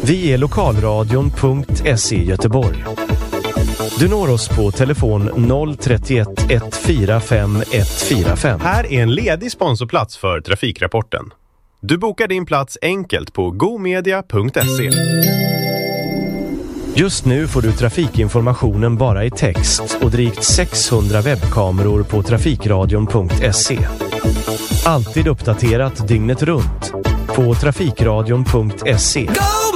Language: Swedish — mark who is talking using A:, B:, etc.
A: Vi är lokalradion.se Göteborg. Du når oss på telefon 031 145 145.
B: Här är en ledig sponsorplats för Trafikrapporten. Du bokar din plats enkelt på gomedia.se.
A: Just nu får du trafikinformationen bara i text och drygt 600 webbkameror på trafikradion.se. Alltid uppdaterat dygnet runt på trafikradion.se.